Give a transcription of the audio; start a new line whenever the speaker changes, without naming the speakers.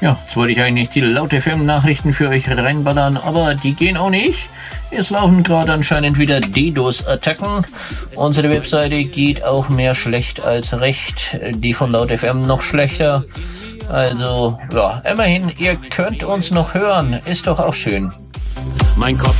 Ja, jetzt wollte ich eigentlich die Laut FM-Nachrichten für euch reinballern, aber die gehen auch nicht. Es laufen gerade anscheinend wieder DDoS-Attacken. Unsere Webseite geht auch mehr schlecht als recht. Die von Laut FM noch schlechter. Also, ja, immerhin, ihr könnt uns noch hören. Ist doch auch schön.
Mein Kopf